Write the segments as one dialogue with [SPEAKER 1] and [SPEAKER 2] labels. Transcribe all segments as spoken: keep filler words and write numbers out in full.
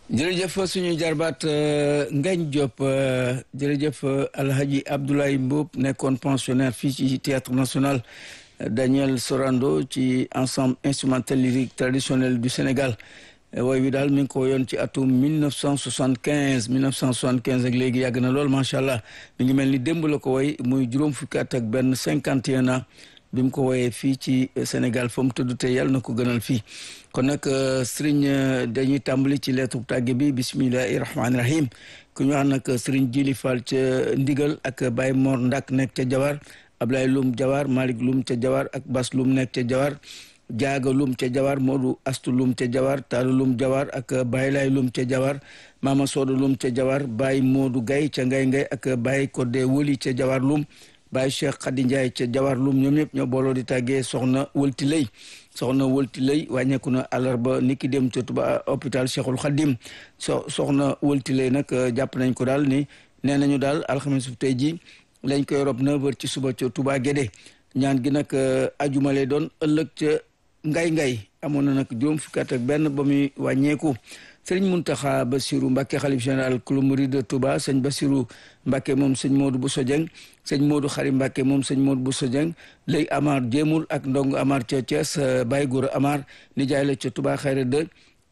[SPEAKER 1] jërëjëf suñu jarbaat Ngagne Diop jërëjëf Alhaji Abdoulaye Mboup nekkoon pensionnaire fii ci théâtre national Daniel Sorando ci ensemble instrumental lyrique traditionnel du Sénégal woy wi daal mi ngi ko yoon ci atum mille neuf cent soixante-quinze mille neuf cent soixante-quinze ak léegi yàgg na lool macha allah mi ngi mel ni démb la ko woy muy juróom fukki at ak benn cinquante et un ans bi mu ko woyee fii ci Sénégal fa mu tëdd te yàlla na ko gënal fii kon nag Serigne dañuy tàmbali ci lettre tàgge bi bismillahi rahmaani rahim ku ñu wax nag Serigne Jili Fall ca Ndigal ak Baye Mor Ndak nekk ca Jawar Ablaye Loum Jawar Malick Loum ca Jawar ak Bas Loum nekk ca Jawar Jaaga Loum ca Jawar Modou Astu Loum ca Jawar Taalu Loum Jawar ak Baye Lay Loum ca Jawar Mama Sodo Loum ca Jawar Baye Modou Gaye ca Ngay Ngay ak Baye Kodde Woli ca Jawar Loum Baye Cheikh Khady Ndiaye ca Jawar Loum ñoom ñëpp ñoo booloo di tàggee soxna Wëlti Lay soxna Wëlti Lay wàññeeku na àllarba niki dem ca Touba hôpital Cheikhul Khadim so soxna Wëlti Lay nag jàpp nañ ko daal ni nee nañu daal alxames bu tey ji lañ koy rob neuf heures ci suba ca Touba Guédé ñaan gi nag ajuma lay doon ëllëg ca Ngay Ngay amoon na nag juróom fukki at ak benn ba muy wàññeeku sëriñ Muntaxa Basiru Mbàkke xalif général kulu murid de Touba sëñ Basiru Mbàkke moom sëñ Moodu Bousso Dieng sëñ Moodu Xari Mbàkke moom sëñ Moodu Bousso Dieng lay Amar jéemul ak ndong Amar ca Thiès Baye Góora Amar nijaay la ca Touba Xayra de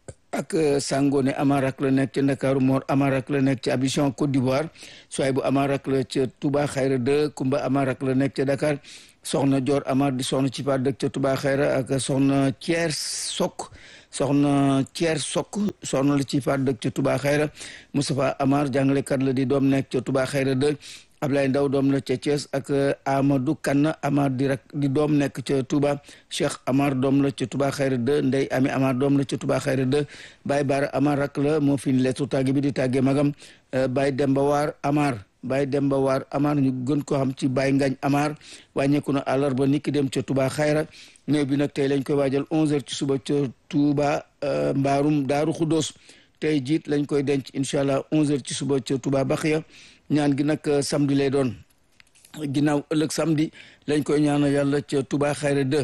[SPEAKER 1] ak Sangone Amar ak la nekk ca Ndakaaru Mor Amar ak la nekk ca Abidjan Côte d'Ivoire Soaybu Amar ak la ca Touba Xayra de Kumba Amar ak la nekk ca Dakar soxna Dior Amar di soxna ci par dëkk ca Touba Xayra ak soxna Thier Sok soxna Thier Sok soxna la ci par dëkk ca Touba Xayra Moustapha Amar jàngalekat la di doom nekk ca Touba Xayra de Ablaye Ndaw doom la ca Thiès ak Amadou Kanna Amar di rak di doom nekk ca Touba Cheikh Amar doom la ca Touba Xayra de Ndey Ami Amar doom la ca Touba Xayra de Baye Bara Amar rak la moo fi lettu tàgge bi di tàgge magam Baye Demba Waar Amar Baye Demba Waar Amar ñu gën ko xam ci Baye Ngagne Amar wàññeeku na àllarba niki dem ca Touba Xayra néew bi nag tey lañ koy waajal onze heures ci suba ca Touba mbaarum Daaru Xuddoos tey jiit lañ koy denc incha allah onze heures ci suba ca Touba Baxiya ñaan gi nag samedi lay doon ginnaaw ëllëg samedi lañ koy ñaanal yàlla ca Touba Xayra deux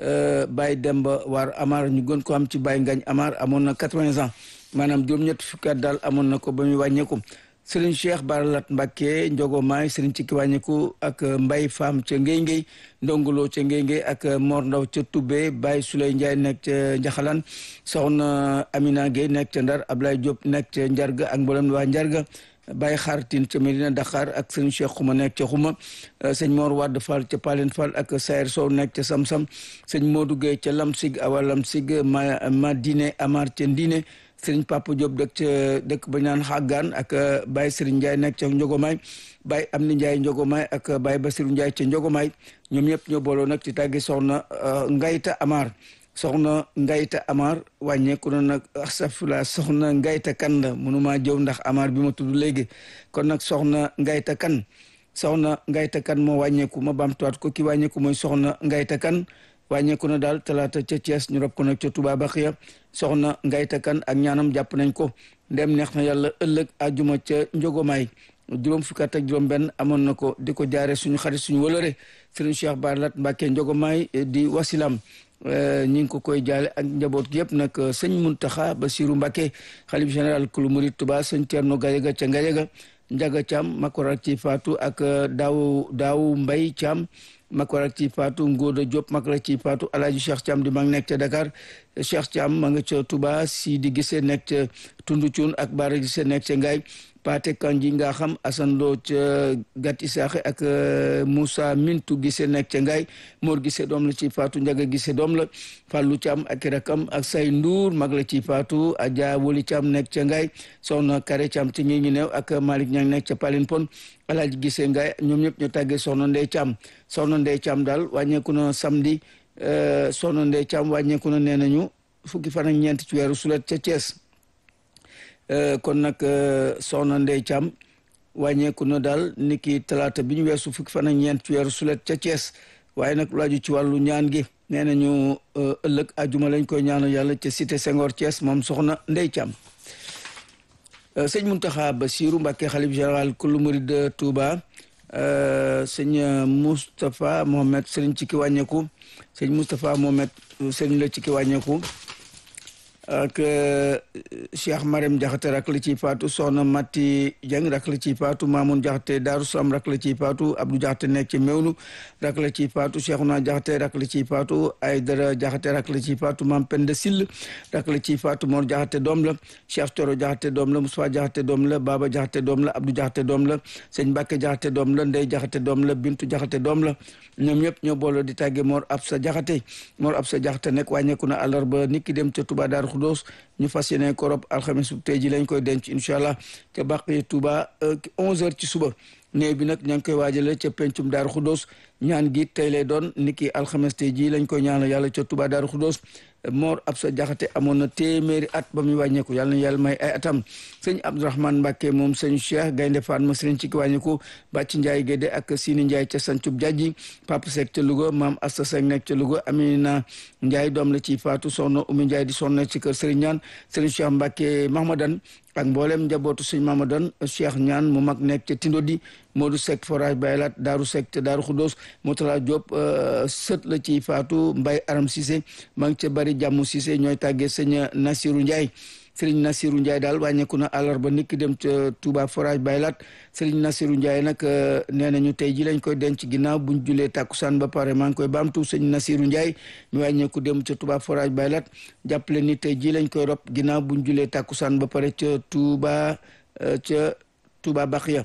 [SPEAKER 1] Baye Demba Waar Amar ñu gën ko am ci Baye Ngagne Amar amoon na quatre-vingts ans maanaam juróom-ñett fukki at daal amoon na ko ba muy wàññeeku Serigne Cheikh Baralat Mbacke Njogo Maay Serigne Cikki wàññeeku ak Mbay Faam ca Ngéy Ngéy Ndongolo ca Ngéy Ngéy ak Mor Ndaw ca Toubé Baye Souley Ndiaye nekk ca Njaxalan soxna Amina Gueye nekk ca Ndar Ablaye Diop nekk ca Njarga ak mboolem waa Njarga Baye Xartin ca Medina Dakar ak sëñ Cheikh Xuma nekk ca Xuma sëñ Mor Wadd Fall ca Palen Fall ak Sayer Sow nekk ca Samsam sëñ Modou Gueye ca Lamsig awa Lamsig ma ma Dine Amar ca Ndine sëriñ Papa Diop dëkk ca dëkk ba ñaan xàggaan ak Baye Serigne Ndiaye nekk ca Njogomaay Baye Amni Ndiaye Njogomaay ak Baye Basirou Ndiaye ca Njogomaay ñoom ñëpp ñoo booloo nag ci tàggi soxna Ngayta Amar soxna Ngayta Amar wàññeeku na nag safula soxna Ngayta Kan la mënuma jëw ndax Amar bi ma tudd léegi kon nag soxna Ngayta Kan soxna Ngayta Kan moo wàññeeku ma bamtuwaat ko ki wàññeeku mooy soxna Ngayta Kan wàññeeku na daal talaata ca Thiès ñu rob ko nag ca Touba Baxiya soxna Ngayta Kan ak ñaanam jàpp nañ ko ndem neex na yàlla ëllëg àjjuma ca Njogomaay juróom fukki at ak juróom benn amoon na ko di ko jaare suñu xarit suñu wëlëre Serigne Cheikh Baralat Mbacke Njogomaay di wasilam ñi ngi ko koy jaale ak njaboot gi yëpp nag sëñ Muntaxa Basiru Mbacke xalif général kulu murid Touba sëñ Thierno Gajaga ca Gajaga Njaga Caam makorak ci faatu ak daaw daaw Mbay Caam makorak ci faatu Ngóoda Diop mag la ci faatu Alaaji Cheikh Caam di mag nekk ca Dakar Cheikh Caam ma nga ca Touba si di gisee nekk ca Tundu Cuun ak Baara gisee nekk ca Ngaay Paate Kanji nga xam asandoo ca Gati Saaxe ak Moussa Mintu gisee nekk ca Ngaay Mor gisee doom la ci faatu Njaga gisee doom la Fàllu Caam ak rakam ak Say Nduur mag la ci faatu Aja Woli Caam nekk ca Ngaay soxna Kare Caam ci ngi ngi neew ak Malick Ñang nekk ca Palin Pon Alaaji gisee Ngaay ñoom ñëpp ñoo tàggee soxna Ndey Caam soxna Ndey Caam daal wàññeeku na samedi soxna Ndey Caam wàññeeku na nee nañu fukki fan ak ñeent ci weeru sulet ca Thiès kon nag soxna Ndey Caam wàññeeku na daal niki talaata bi ñu weesu fukki fan ak ñeent ci weeru sulet ca Thiès waaye nag lu aju ci wàllu ñaan gi nee nañu ëllëg ajuma lañ koy ñaanal yàlla ca cité Senghor Thiès moom soxna Ndey Caam sëñ Muntaxa Basiru Mbàkke xalif général kulu murid Touba sëñ Moustapha Mohamed sëriñ ci ki wàññeeku sëñ Moustapha Mohamed sëriñ la ci ki wàññeeku ak Cheikh Marème Jaxate rak la ciy faatu soxna Mati Dieng rak la ciy faatu Mamoun Jaxate Daaru Salaam rak la ciy faatu Abdou Jaxate nekk ci Mewnu rak la ciy faatu Cheikhouna Jaxate rak la ciy faatu Aydara Jaxate rak la ciy faatu Mam Penda Sill rak la ciy faatu Mor Jaxate doom la Cheikh Toro Jaxate doom la Moussa Jaxate doom la Baba Jaxate doom la Abdou Jaxate doom la Sëñ Mbàkke Jaxate doom la Ndey Jaxate doom la Bintu Jaxate doom la ñoom ñëpp ñoo booloo di tàgge Mor Absa Jaxate Mor Absa Jaxate nekk wàññeeku na àllarba nit ki dem ca Touba Daaru Xudoos ñu fas yéene ko rob alxames bu tey ji lañ koy denc incha allah ca bàqi Touba onze heures ci suba néew bi nag ña ngi koy waajale ca pencum Daaru Xudoos ñaan gi tey lay doon niki alxames tey ji lañ koy ñaanal yàlla ca Touba Daaru Xudoos Mor Absa Jaxate amoon na téeméeri at ba muy wàññeeku yàlla na yàlla may ay atam sëñ Abdourahmane Mbacke moom sëñ Cheikh Gaynde Fatma sëriñ ci ki wàññeeku Bàcc Ndiaye Gédé ak Sini Ndiaye ca Sancub Jaaji Papa Seck ca Louga Maam Asta Seck nekk ca Louga Amina Ndiaye doom la ci faatu soxna Oumy Ndiaye di sonn ci kër Sëriñ Ñaan sëriñ Cheikh Mbacke Mahmadan ak mboolem njabootu sëñ Mahmadan Cheikh Ñaan mu mag nekk ca Tindodi Modou Seck forage Baylat Daaru Seck ca Daaru Xudoos Motala Diop sët la ci faatu Mbay Aram Cissé maa ngi ca bari jàmm Cissé ñooy tàggee sëñ Nasiru Ndiaye Serigne Nasiru Ndiaye daal wàññeeku na àllarba niki dem ca Touba forage Baylat Serigne Nasiru Ndiaye nag nee nañu tey ji lañ koy denc ginnaaw buñ julee tàkkusaan ba pare maa ngi koy baamtu sëñ Nasiru Ndiaye mi wàññeeku dem ca Touba forage Baylat jàppale ni tey ji lañ koy rob ginnaaw buñ julee tàkkusaan ba pare ca Touba ca Touba Baxiya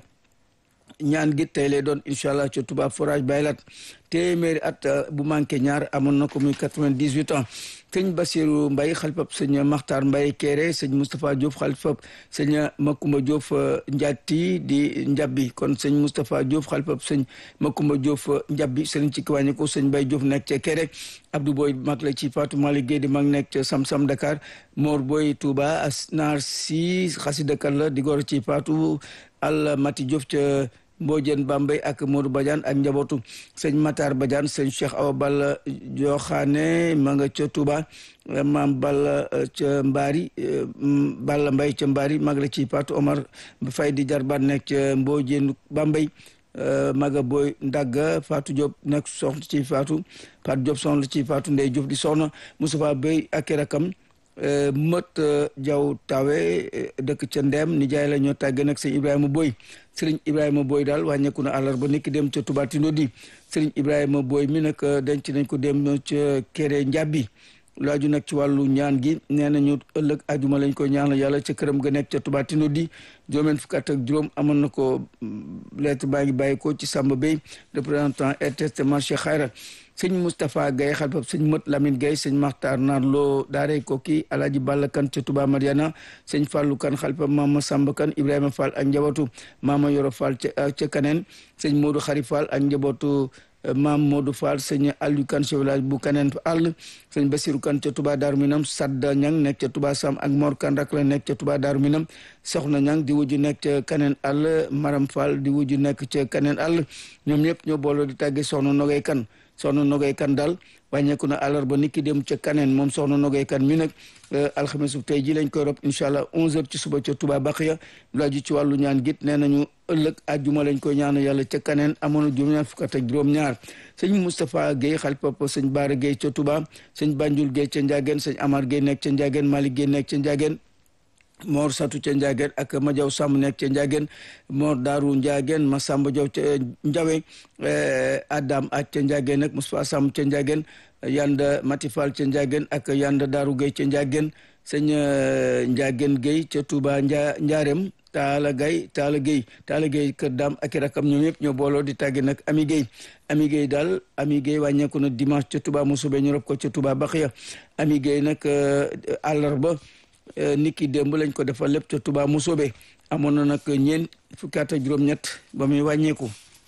[SPEAKER 1] ñaan gi tey lay doon incha allah ca Touba forage Baylat téeméeri at bu manqué ñaar amoon na ko muy quatre-vingt-dix-huit ans sëñ Basiru Mbay xalifab sëñ Maxtaar Mbay Kéré sëñ Moustapha Diop xalifab sëñ Makumba Diop Njaati di Njabbi kon sëñ Moustapha Diop xalifab sëñ Makumba Diop Njabbi sëriñ ci kiwàññi ko sëñ Bay Diop nekk ca Kéré Abdou Boy mag la ci Fatou Malick Guèye di mag nekk ca Sam-Sam Dakar Mor Boy Touba Asnar Si xasidakat la di góor ci Fatou Al Mati Diop ca Mbojeen Bambey ak Modou Badiane ak njabootu sëñ Matar Badiane sëñ Cheikh Awa Balla Joxaane ma nga ca Touba maam Balla ca Mbari Balla Mbay ca Mbari mag la ci Fatou Omar Fay di jarbaat nekk ca Mbojeen Bambey maga boy ndagga Fatou Diop nekk soxna ci Fatou Fatou Diop soxna ci Fatou Ndey Diop di soxna Moustapha Bey ak rakam mët jaw tawe dëkk ca Ndeem ni jaay la ñoo tàggee nag sëñ Ibrahima Boy sëriñ Ibrahima Boy daal wàññeeku na àllarba niki dem ca Touba Tindodi sëriñ Ibrahima Boy mi nag denc nañ ko dem ca Kéré Njabbi laaju nag ci wàllu ñaan gi nee nañu ëllëg ajuma lañ ko ñaanal yàlla ca këram ga nekk ca Touba Tindodi juróom fukk ak juróom amoon na ko lettre baa ngi bàyyi ko ci Samba Bey représentant R T S marché Xayra sëñ Moustapha Gaye xalifab sëñ Mët Lamine Gaye sëñ Maxtaar Naar Lo daaray Koki Alaaji Balla Kan ca Touba Mariana sëñ Fallou Kan xalifab Mama Samba Kan Ibrahima Fall ak njabootu Mama Yoro Fall ca ca Kaneen sëñ Modou Xari Fall ak njabootu Maam Modou Fall sëñ Aliou Kan ci village bu Kaneen àll sëñ Basiru Kan ca Touba Daaru Minam Sadda Ñang nekk ca Touba Sam ak Mor Kan rak la nekk ca Touba Daaru Minam Soxna Ñang di wujju nekk ca Kaneen àll Maram Fall di wujju nekk ca Kaneen àll ñoom ñëpp ñoo booloo di tàggee Soxna Nogay Kan soxna Nogay Kan daal wàññeeku na àllarba niki dem ca Kaneen moom soxna Nogay Kan mi nag alxames tey ji lañ koy rob incha allah onze heures ci suba ca Touba Baxiya laaju ci wàllu ñaan git nee nañu ëllëg àjjuma lañ koy ñaanal yàlla ca Kaneen amoon na juróom-ñaar fukk ak juróom-ñaar sëñ Moustapha Guèye xalifa sëñ Baara Guèye ca Touba sëñ Banjul Guèye ca Ndiageen sëñ Amar Guèye nekk ca Ndiageen Malick Guèye nekk ca Ndiageen Mor Satu ca Ndiageen ak Majaw Samb nekk ca Ndiageen Mor Daaru Ndiageen Masamba Jaw ca Njawe Adam ak ca Ndiageen ak Moustapha Samb ca Ndiageen Yanda Matifal ca Ndiageen ak Yanda Daaru Gueye ca Ndiageen sëñ Ndiageen Gueye ca Touba Nja Njaarem Taala Gay Taala Gueye Taala Gueye kër daam ak rakam ñoom yëpp ñoo booloo di tàgge nag Ami Gueye Ami Gueye daal Ami Gueye wàññeeku na dimanche ca Touba Mousoube ñu rob ko ca Touba Baxiya Ami Gueye nag àllarba niki démb lañ ko defal lépp ca Touba Mousoube amoon na nag ñeen fukki at ak juróom-ñett ba muy wàññeeku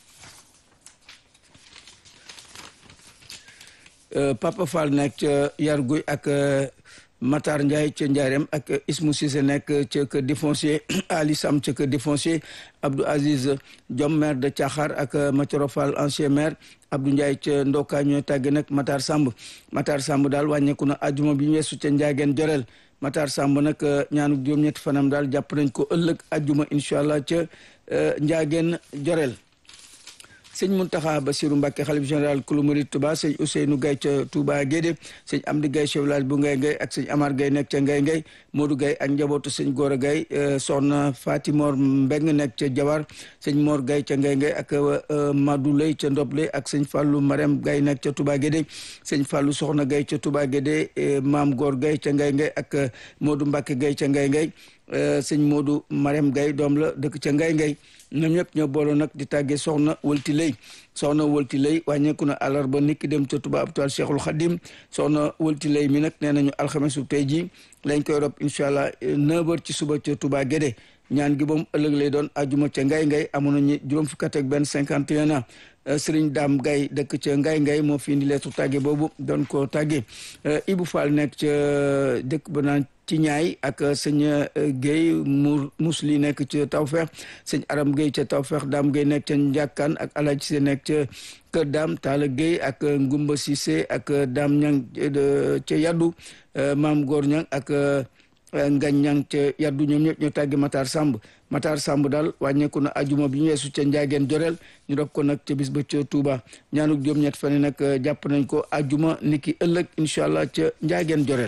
[SPEAKER 1] Papa Fall nekk ca Yarguy ak Matar Ndiaye ca Ndiarème ak Ismou Cissé nekk ca kër di foncier Ali Sam ca kër di foncier Abdou Aziz Diom maire de Thiakhar ak Mathioro Fall ancien maire Abdou Ndiaye ca Ndoka ñooy tàgge nag Matar Samb Matar Samb daal wàññeeku na ajuma bi ñu weesu ca Ndiageen Jorel Matar Samb nag ñaanu juróom-ñetti fanam daal jàpp nañ ko ëllëg ajuma incha allah ca Ndiageen Jorel sëñ Muntaxa Basiru Mbàkke xalif général kulu murid Touba sëñ Ousseynou Gaye ca Touba Guédé sëñ Amdi Gaye chef village bu Ngay Ngay ak sëñ Amar Gaye nekk ca Ngay Ngay Modou Gaye ak njabootu sëñ Gora Gaye soxna Fatimor Mbeng nekk ca Jawar sëñ Mor Gaye ca Ngay Ngay ak Madou Lay ca Ndoble ak sëñ Fallou Marème Gaye nekk ca Touba Guédé sëñ Fallou soxna Gaye ca Touba Guédé Maam Gor Gaye ca Ngay Ngay ak Modou Mbàkke Gaye ca Ngay Ngay sëñ Modou Marème Gaye doom la dëkk ca Ngay Ngay ñoom ñëpp ñoo booloo nag di tàggee soxna Wëlti Lay soxna Wëlti Lay wàññeeku na àllarba nit ki dem ca Touba hôpital Cheikhul Khadim soxna Wëlti Lay mi nag nee nañu alxames bu tey ji lañ koy rob incha allah neuf heures ci suba ca Touba Guédé ñaan gi moom ëllëg lay doon ajuma ca Ngay Ngay amoon nañu juróom fukki at ak benn cinquante et un ans Sëriñ Daam Gaye dëkk ca Ngay Ngay moo fi indi leetu tàgge boobu doon ko tàgge Ibou Fall nekk ca dëkk ba naan ci ñaay ak sëñ Guèye mu musli nekk ca Tawfeex sëñ Aram Guèye ca Tawfeex Daam Guèye nekk ca Njàkkaan ak Alaaji Cissé nekk ca Kër Daam Taala Guèye ak Ngumba Cissé ak Daam Ñang ca Yaddu Maam Góor Ñang ak Ngañ Ñang ca Yaddu ñoom ñëpp ñoo tàgge Matar Samb Matar Samb daal wàññeeku na ajuma bi ñu weesu ca Njaageen Jorel ñu rob ko nag ca bis ba ca Touba ñaanuk juróom ñett fan yi nag jàpp nañ ko ajuma niki ëllëg incha allah ca Njaageen Jorel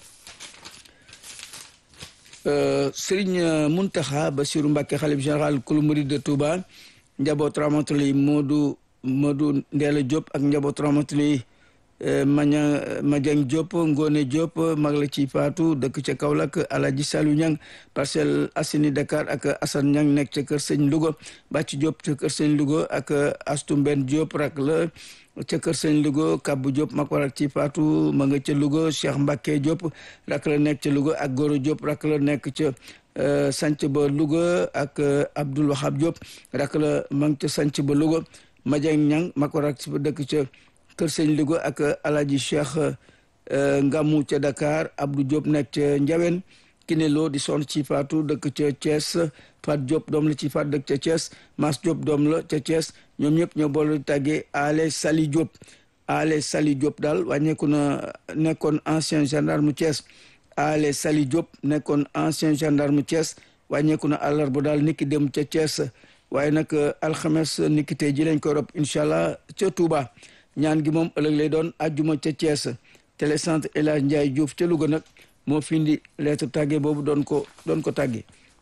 [SPEAKER 1] Sëriñ Muntaxa Basiru Mbàkke xalif général kulu murid de Touba njaboot rahmatulahi Modou Modou Ndeela Diop ak njaboot rahmatulahi Maña Madiang Diop Ngone Diop mag la ci faatu dëkk ca Kaolack Alaji Salu Ñang Parcelles Assainies Dakar ak Assane Ñang nekk ca kër Sëñ Louga Bàcc Diop ca kër Sëñ Louga ak Astu Mbenn Diop rak la ca kër Sëñ Louga Kabbu Diop mag warak ci faatu ma nga ca Louga Cheikh Mbacke Diop rak la nekk ca Louga ak Goro Diop rak la nekk ca sanc ba Louga ak Abdoul Wahab Diop rak la ma nga ca sanc ba Louga Madiang Ñang mag warak ci dëkk ca kër Sëñ Louga ak Alaji Cheikh Ngamu ca Dakar Abdou Diop nekk ca Njawen Kinelo di son ci faatu dëkk ca Thiès Fat Diop doom la ci faat dëkk ca Thiès Mas Diop doom la ca Thiès ñoom ñëpp ñoo boole tàggee Ale Sali Diop Ale Sali Diop daal wàññeeku na nekkoon ancien gendarme Thiès Ale Sali Diop nekkoon ancien gendarme Thiès wàññeeku na àllarba daal niki dem ca Thiès waaye nag alxames niki tey ji lañ koy rob incha allah ca Touba ñaan gi moom ëllëg lay doon ajjuma ca Thiès télécentre El Hadj Ndiaye Diouf ca Louga nag moo fi indi lettre tàgge boobu doon ko doon ko tàgge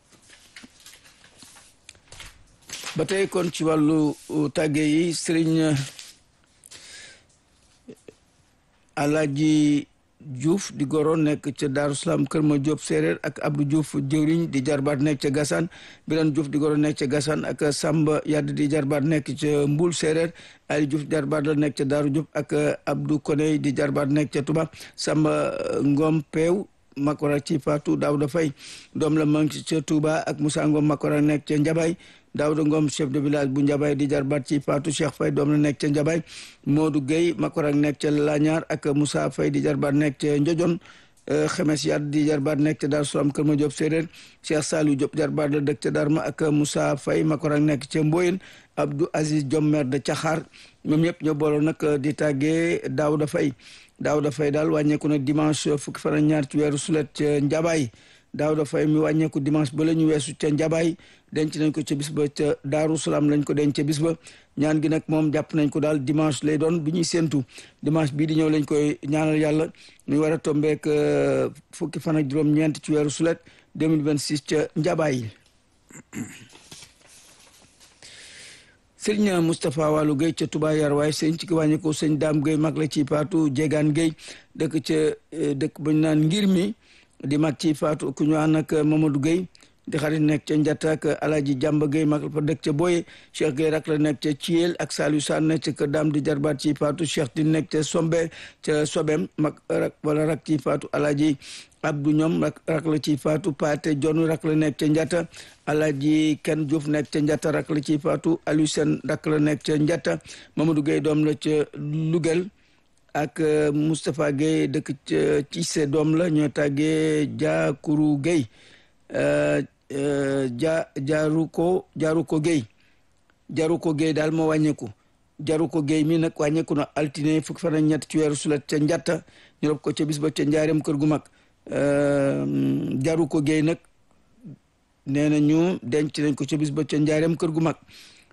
[SPEAKER 1] ba tey kon ci wàllu tàgge yi Sëriñ Alaaji Diouf di goro nekk ca Daaru Salaam Kër Ma Diop séeréer ak Abdou Diouf jëwriñ di jarbaat nekk ca Gassane Birane Diouf di goro nekk ca Gassane ak Samba Yadd di jarbaat nekk ca Mbul séeréer Ali Diouf jarbaat la nekk ca Daaru Diouf ak Abdou Koney di jarbaat nekk ca Touba Samba Ngom Peew Makora ci Fatou Daouda Faye doom la mang ca Touba ak Moussa Ngom Makora nekk ca Njabay Daouda Ngom chef de village bu Njabay di jarbaat ci Fatou Cheikh Faye doom la nekk ca Njabay Modou Gueye Makora nekk ca Lañaar ak Moussa Faye di jarbaat nekk ca Njojon Xemes Yad di jarbaat nekk ca Daaru Salaam Kër Ma Diop séeréer Cheikh Salou Diop jarbaat la dëkk ca Darma ak Moussa Faye Makora nekk ca Mboyen Abdou Aziz Diom de Caxaar ñoom ñëpp ñoo booloo nag di tàggee Daouda Faye Daouda Faye daal wàññeeku na dimanche fukki fan ak ñaar ci weeru sulet ca Njabaay Daouda Faye mi wàññeeku dimanche ba la ñu weesu ca Njabaay denc nañ ko ca bis ba ca Daaru Salaam lañ ko denc ca bis ba ñaan gi nag moom jàpp nañ ko daal dimanche lay doon bi ñuy séentu dimanche bii di ñëw lañ koy ñaanal yàlla ñu war a tombeek fukki fan ak juróom-ñeent ci weeru sulet deux mille vingt-six ca Njabaay sëñ Moustapha Wallou Gueye ca Touba Yar waaye sëñ ci ki wàññi ko sëñ Dame Gueye mag la ci faatu Jegaan Gueye dëkk ca dëkk bañ naan ngir mi di mag ci faatu ku ñu ànd ak Mamadou Gueye di xarit nekk ca Njatta ak Alaji Jàmba Gueye mag la fa dëkk ca Boye Cheikh Gueye rak la nekk ca Thiel ak Saliou Sane nekk ca Kër Dame di jarbaat ci faatu Cheikh di nekk ca Sombe ca Sobem mag rak wala rak ci faatu Alaji Abdou ñoom rak rak la ci faatu Paate Jon rak la nekk ca Njatta Alaji Ken Diouf nekk ca Njatta rak la ci faatu Aliou Sène rak la nekk ca Njatta Mamadou Gueye doom la ca Lugel ak Moustapha Gueye dëkk ca Cissé doom la ñoo tàggee Jaakuru Gueye ja jaaru ko jaaru ko Gueye jaaru ko Gueye daal moo wàññeeku jaru ko Gueye mi nag wàññeeku na altine fukki fan ak ñett ci weeru sulet ca Njatta ñu rob ko ca bis ba ca Njaareem kër gu mag jaru ko Gueye nag nee na ñu denc nañ ko ca bis ba ca Njaareem kër gu mag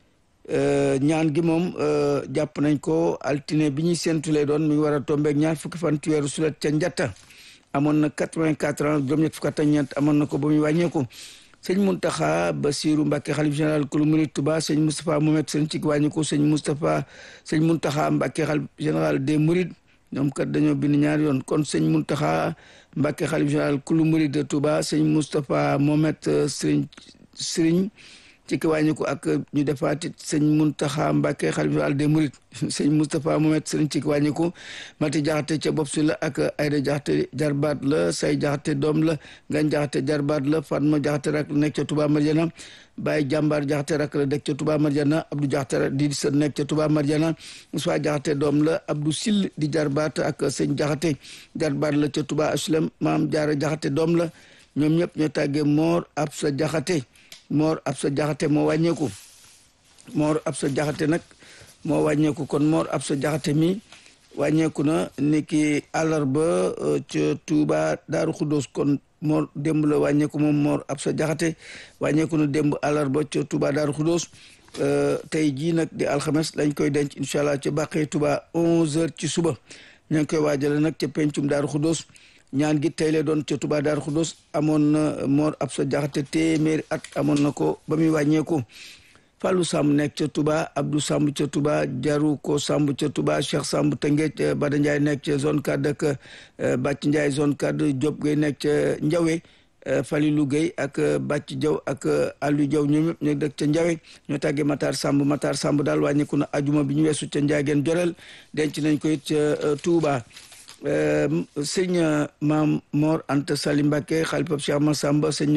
[SPEAKER 1] ñaan gi moom jàpp nañ ko altine bi ñuy séntu lay doon mi ngi war a tombeeg ñaar fukki fan ci weeru sulet ca Njatta amoon na quatre-vingt-quatre ans juróom-ñett fukk ak ñeent amoon na ko ba muy wàññeeku sëñ Muntaxa Basiru Mbàkke xalif général kulu murid Tuba sëñ Moustapha Mohamed sëñ ci wàññeeku sëñ Moustapha sëñ Muntaxa Mbàkke xalif général des Mourides ñoom kat dañoo bind ñaari yoon kon sëñ Muntaxa Mbàkke xalif général kulu murid de Tuba sëñ Moustapha Mohamed sëriñ sëriñ ci ki wàññiku ak ñu defaat sëñ Muntaxa Mbàkke xalif général des Mourides sëñ Moustapha Mohamed sëriñ ci ki wàññiku Mati Jaxate ca bopp si la ak Ayda Jaxate jarbaat la Say Jaxate doom la Ngañ Jaxate jarbaat la Fatma Jaxate rak la nekk ca Touba Marjana Baye Jàmbaar Jaxate rak la nekk ca Touba Marjana Abdou Jaxate di sa nekk ca Touba Marjana Moussa Jaxate doom la Abdou Sil di jarbaat ak sëñ Jaxate jarbaat la ca Touba Aslem Maam Jaara Jaxate doom la ñoom ñëpp ñoo tàggee Moor Absa Jaxate Moor Absa Jaxate moo wàññeeku Moor Absa Jaxate nag moo wàññeeku kon Moor Absa Jaxate mi wàññeeku na ni ki àllarba ca Touba Daaru Xuddoos kon Moor démb la wàññeeku moom Moor Absa Jaxate wàññeeku na démb àllarba ca Touba Daaru Xuddoos tey jii nag di alxames lañ koy denc incha allah ca Bàqee Touba onze heures ci suba ña ngi koy waajale nag ca pencum Daaru Xuddoos ñaan gi tey la doon ca Touba Daaru Xuddoos amoon na Moor Absa Jaxate téeméeri at amoon na ko ba muy wàññeeku Fallou Samb nekk ca Touba Abdou Samb ca Touba Jaru ko Samb ca Touba Cheikh Samb Tëngéej Bada Ndiaye nekk ca zone quatre ak Bàcc Ndiaye zone quatre Diop Gueye nekk ca Njawe Falilou Gueye ak Bàcc Jaw ak Aliou Jaw ñoom ñëpp ñu dëkk ca Njawe ñoo tàggee Matar Samb Matar Samb daal wàññeeku na ajuma bi ñu weesu ca Njaageen Jorel denc nañ ko it ca Touba sëñ Maam Mor Anta Sali Mbàkke xalifab Cheikh Massamba sëñ